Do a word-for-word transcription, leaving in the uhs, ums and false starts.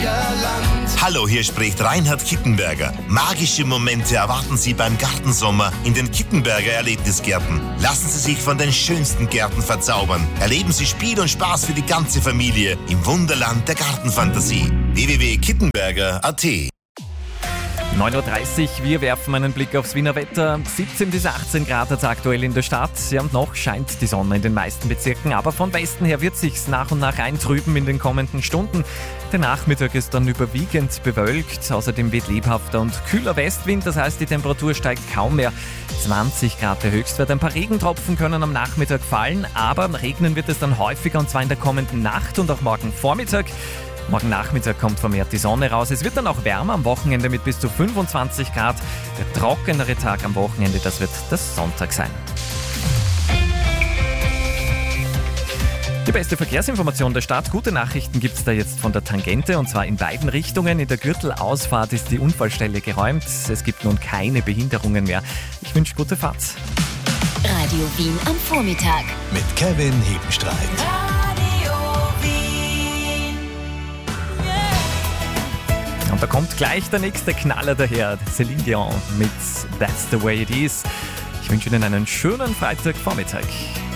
Hallo, hier spricht Reinhard Kittenberger. Magische Momente erwarten Sie beim Gartensommer in den Kittenberger Erlebnisgärten. Lassen Sie sich von den schönsten Gärten verzaubern. Erleben Sie Spiel und Spaß für die ganze Familie im Wunderland der Gartenfantasie. w w w punkt kittenberger punkt a t. neun Uhr dreißig, wir werfen einen Blick aufs Wiener Wetter. siebzehn bis achtzehn Grad hat es aktuell in der Stadt. Ja, und noch scheint die Sonne in den meisten Bezirken, aber von Westen her wird sich's nach und nach eintrüben in den kommenden Stunden. Der Nachmittag ist dann überwiegend bewölkt, außerdem weht lebhafter und kühler Westwind, das heißt, die Temperatur steigt kaum mehr. zwanzig Grad der Höchstwert. Ein paar Regentropfen können am Nachmittag fallen, aber regnen wird es dann häufiger, und zwar in der kommenden Nacht und auch morgen Vormittag. Morgen Nachmittag kommt vermehrt die Sonne raus. Es wird dann auch wärmer am Wochenende mit bis zu fünfundzwanzig Grad. Der trockenere Tag am Wochenende, das wird das Sonntag sein. Die beste Verkehrsinformation der Stadt. Gute Nachrichten gibt es da jetzt von der Tangente, und zwar in beiden Richtungen. In der Gürtelausfahrt ist die Unfallstelle geräumt. Es gibt nun keine Behinderungen mehr. Ich wünsche gute Fahrt. Radio Wien am Vormittag. Mit Kevin Hebenstreit. Und da kommt gleich der nächste Knaller daher, Celine Dion mit That's the Way It Is. Ich wünsche Ihnen einen schönen Freitagvormittag.